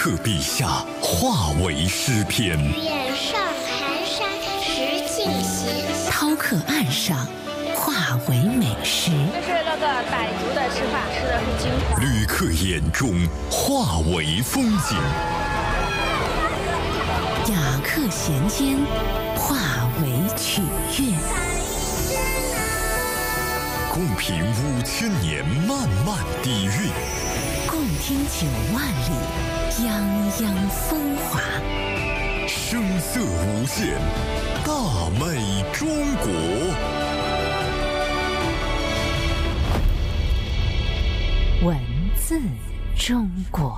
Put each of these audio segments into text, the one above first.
客陛下化为诗篇， 愿上寒山石径行， 饕客岸上化为美食。 这是那个傣族的吃法，吃的很精华。 旅客眼中化为风景， 雅客衔间化为曲乐。 共品5000年漫漫底蕴， 共听9万里泱泱风华。 声色无限，大美中国。 文字中国。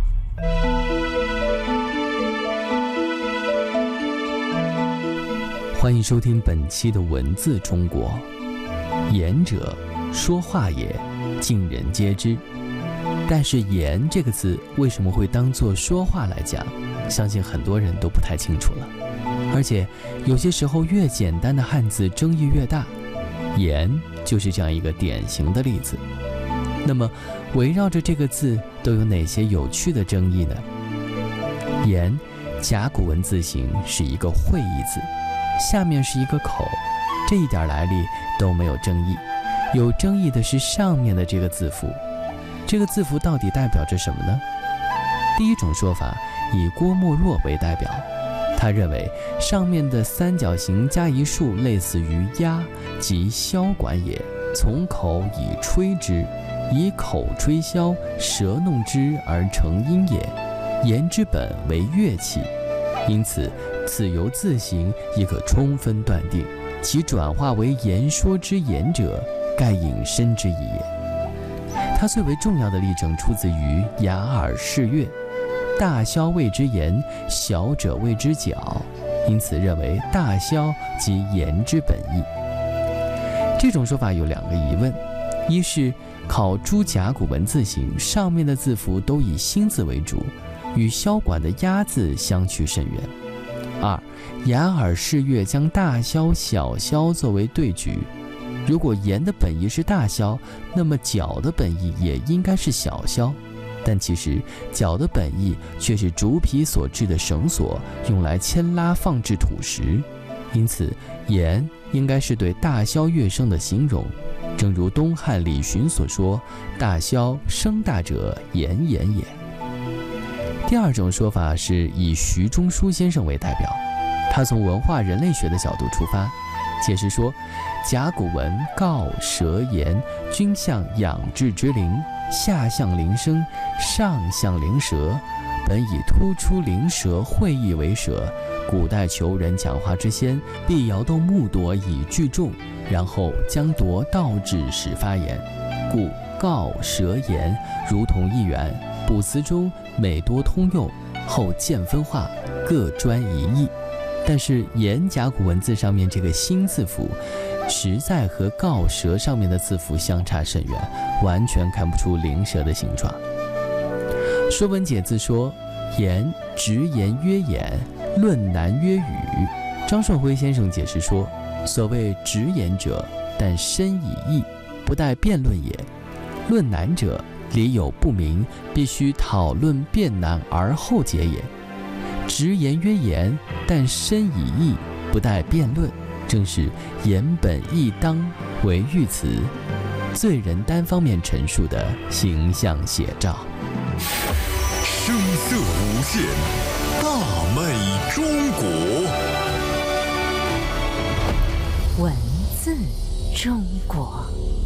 欢迎收听本期的文字中国。言者，说话也，尽人皆知。但是言这个字为什么会当作说话来讲，相信很多人都不太清楚了。而且有些时候越简单的汉字争议越大，言就是这样一个典型的例子。那么围绕着这个字都有哪些有趣的争议呢？言甲骨文字形是一个会意字，下面是一个口，这一点来历都没有争议。有争议的是上面的这个字符，这个字符到底代表着什么呢？第一种说法以郭沫若为代表，他认为上面的三角形加一竖类似于鸦，即箫管也，从口以吹之，以口吹箫，舌弄之而成音也。言之本为乐器，因此此由字形亦可充分断定，其转化为言说之言者，盖引申之意也。它最为重要的例证出自于雅尔士乐，大箫谓之言，小者谓之角，因此认为大箫即言之本意。这种说法有两个疑问：一是考诸甲骨文字形，上面的字符都以心字为主，与箫管的鸦字相去甚远；二，雅尔士乐将大箫、小箫作为对举，如果言的本意是大箫，那么角的本意也应该是小箫。但其实角的本意却是竹皮所制的绳索，用来牵拉放置土石，因此言应该是对大箫乐声的形容。正如东汉李寻所说：“大箫声大者，言也。”第二种说法是以徐中书先生为代表，他从文化人类学的角度出发，解释说，甲骨文告、舌、言均向养志之灵，下向灵声，上向灵舌，本以突出灵舌会意为舌。古代求人讲话之先，必摇动木铎以聚众，然后将铎倒置使发言，故告、舌、言如同一元，卜辞中每多通用，后渐分化，各专一义。但是言甲骨文字上面这个心字符，实在和告舌上面的字符相差甚远，完全看不出灵蛇的形状。说文解字说：言直言曰言，论难曰语。张顺辉先生解释说：所谓直言者，但深以义，不待辩论也；论难者，理有不明，必须讨论辩难而后解也。直言曰言，但深以义，不待辩论，正是言本义当为喻词，罪人单方面陈述的形象写照。 声色无限，大美中国。 文字中国。